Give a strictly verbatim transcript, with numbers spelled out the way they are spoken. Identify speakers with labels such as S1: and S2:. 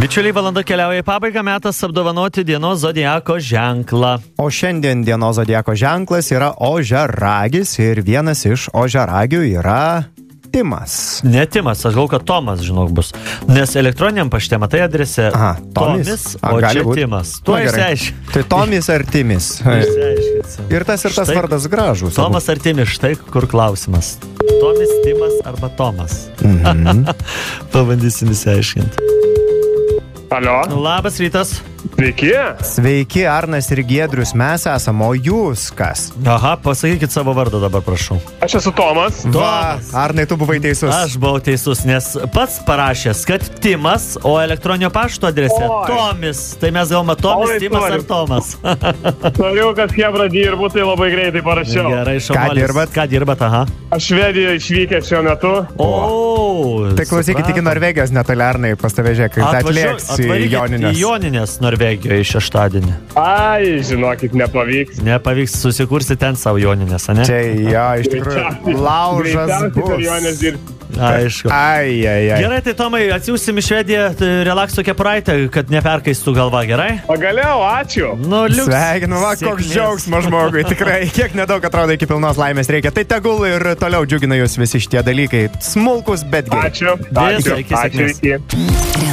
S1: Bičiuliai, valanda keliauja į pabaigą, metas apdovanoti dienos zodiako ženklą.
S2: O šiandien dienos zodiako ženklas yra ožiaragis ir vienas iš ožiaragių yra Timas.
S1: Ne Timas, aš galvoju, kad Tomas, žinok, bus. Nes elektroniniam pašte matai adrese
S2: Aha, Tomis,
S1: Tomis,
S2: A,
S1: o
S2: gali
S1: čia
S2: būt.
S1: Timas. Tuo
S2: Na, gerai.
S1: išsiaiškink.
S2: Tai Tomis ar Timis?
S1: Išsiaiškinsim.
S2: Ir tas ir tas
S1: Štai-
S2: vardas gražus.
S1: Tomas ar Timis, štai kur klausimas. Tomis, Timas arba Tomas.
S2: Mhm.
S1: Pabandysim išsiaiškinti.
S3: Alio,
S1: Labas rytas.
S3: sveiki.
S2: Sveiki, Arnas ir Giedrius, mes esam, o jūs kas?
S1: Aha, pasakykit savo vardą dabar, prašau.
S3: Aš esu Tomas.
S2: Va,
S1: Tomas.
S2: Arnai, tu buvai teisus.
S1: Aš buvau teisus, nes pats parašęs, kad Timas, o elektroninio pašto adrese
S3: Oi.
S1: Tomis. Tai mes galvome Tomis,
S3: Oi,
S1: Timas
S3: sorry.
S1: ar Tomas.
S3: Norėjau, kad Hebra dirbu, tai labai greitai parašiau.
S1: Gerai, šaunuolis.
S2: dirbat?
S1: Ką dirbat, aha.
S3: Aš Švedijoje išvykęs šiuo metu.
S1: O,
S2: Tai klausykit, iki Norvegijos netoli, Arnai, pas tave žiūrėk, kai atlėks į Joninės.
S1: į Joninės Norvegijoje šeštadienį.
S3: Ai, žinokit, nepavyks.
S1: Nepavyks susikursi ten savo Joninės, ne?
S2: Čia, jo, iš tikrųjų, laužas
S3: Greičiausiai per Jonės
S2: bus.
S3: dirbti.
S1: Aišku.
S2: Ai, ai, ai.
S1: Gerai, tai Tomai, atsiųsim į Švediją tai relakso kepuraitę, kad neperkaistų galva, gerai?
S3: Pagaliau, ačiū.
S1: Nu, liuks.
S2: Sveikinu, va, koks
S1: Sėkmės.
S2: džiaugsmas žmogui, tikrai, kiek nedaug atrodo iki pilnos laimės reikia. Tai tegul ir toliau džiugina jūs visi šitie dalykai. Smulkus, bet geri.
S3: Ačiū.
S1: Visą,
S3: Ačiū.
S1: iki
S3: Ačiū.
S1: sėkmės.
S3: Iki.